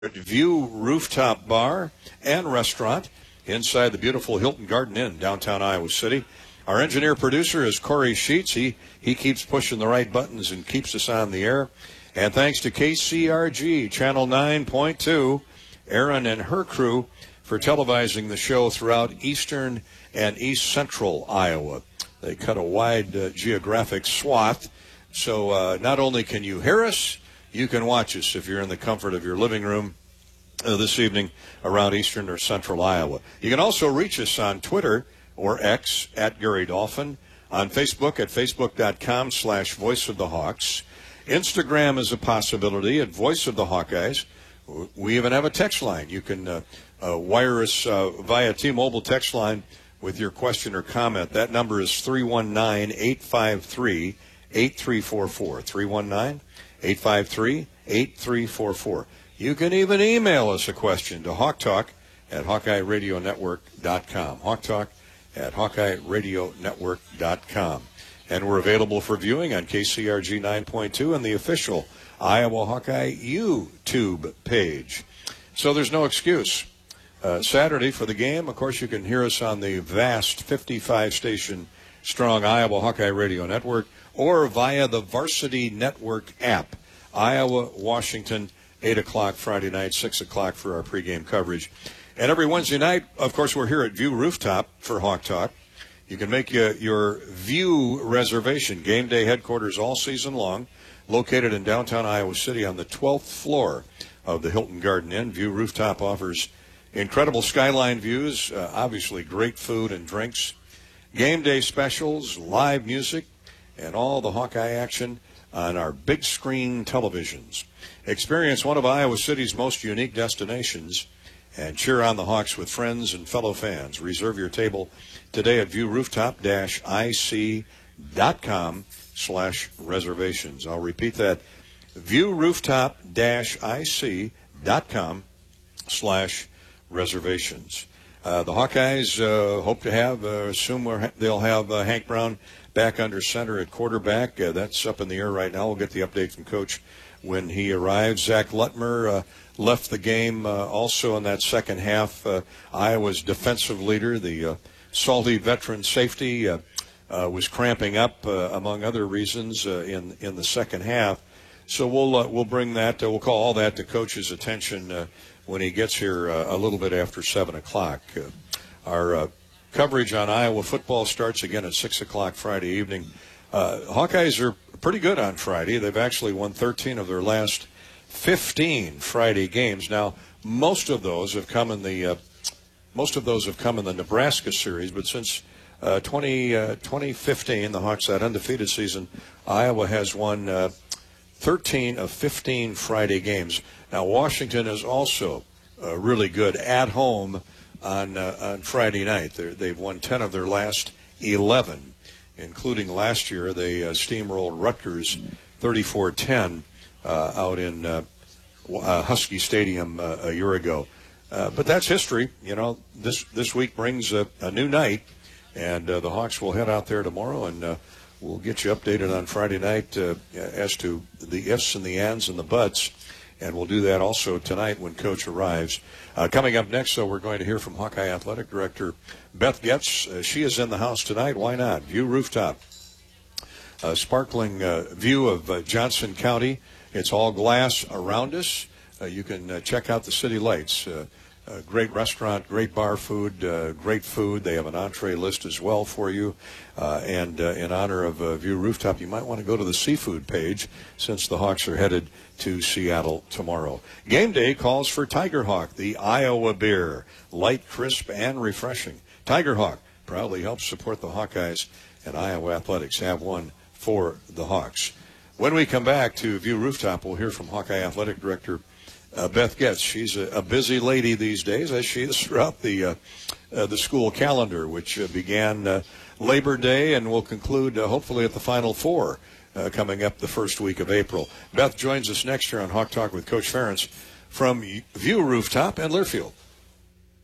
at View Rooftop Bar and Restaurant inside the beautiful Hilton Garden Inn, downtown Iowa City. Our engineer-producer is Corey Sheets. He keeps pushing the right buttons and keeps us on the air. And thanks to KCRG, Channel 9.2, Aaron and her crew for televising the show throughout eastern and east central Iowa. They cut a wide geographic swath, so not only can you hear us, you can watch us if you're in the comfort of your living room this evening around eastern or central Iowa. You can also reach us on Twitter or X at Gary Dolphin, on Facebook at facebook.com/Voice of the Hawks. Instagram is a possibility at Voice of the Hawkeyes. We even have a text line. You can wire us via T-Mobile text line with your question or comment. That number is 319-853-8344. 319-853-8344. You can even email us a question to hawktalk@hawkeyeradionetwork.com. hawktalk@hawkeyeradionetwork.com. And we're available for viewing on KCRG 9.2 and the official Iowa Hawkeye YouTube page. So there's no excuse. Saturday for the game, of course, you can hear us on the vast 55-station strong Iowa Hawkeye Radio Network or via the Varsity Network app. Iowa, Washington, 8 o'clock Friday night, 6 o'clock for our pregame coverage. And every Wednesday night, of course, we're here at View Rooftop for Hawk Talk. You can make your View reservation, game day headquarters all season long, located in downtown Iowa City on the 12th floor of the Hilton Garden Inn. View Rooftop offers incredible skyline views, obviously great food and drinks, game day specials, live music, and all the Hawkeye action on our big screen televisions. Experience one of Iowa City's most unique destinations and cheer on the Hawks with friends and fellow fans. Reserve your table today at viewrooftop-ic.com/reservations. I'll repeat that, viewrooftop-ic.com/reservations. The Hawkeyes hope to have, they'll have Hank Brown back under center at quarterback. That's up in the air right now. We'll get the update from Coach when he arrives. Zach Lutmer left the game also in that second half. Iowa's defensive leader, the salty veteran safety, was cramping up, among other reasons, in the second half. So we'll bring that. We'll call all that to Coach's attention when he gets here a little bit after 7 o'clock. Our coverage on Iowa football starts again at 6 o'clock Friday evening. Hawkeyes are pretty good on Friday. They've actually won 13 of their last 15 Friday games. Now, most of those have come in the Nebraska series, but since 2015, the Hawks, that undefeated season, Iowa has won 13 of 15 Friday games. Now, Washington is also really good at home on Friday night. They've won 10 of their last 11, including last year. They steamrolled Rutgers 34-10 out in Husky Stadium a year ago. But that's history. You know, this week brings a new night, and the Hawks will head out there tomorrow, and we'll get you updated on Friday night as to the ifs and the ands and the buts. And we'll do that also tonight when Coach arrives. Coming up next, though, we're going to hear from Hawkeye Athletic Director Beth Getz. She is in the house tonight. Why not? View Rooftop. A sparkling view of Johnson County. It's all glass around us. You can check out the city lights. Great restaurant, great bar food, great food. They have an entree list as well for you. And in honor of View Rooftop, you might want to go to the seafood page since the Hawks are headed to Seattle tomorrow. Game day calls for Tiger Hawk, the Iowa beer. Light, crisp, and refreshing. Tiger Hawk proudly helps support the Hawkeyes, and Iowa Athletics have one for the Hawks. When we come back to View Rooftop, we'll hear from Hawkeye Athletic Director Beth Getz. She's a busy lady these days, as she is throughout the school calendar, which began Labor Day and will conclude hopefully at the Final Four coming up the first week of April. Beth joins us next year on Hawk Talk with Coach Ferentz from View Rooftop and Learfield.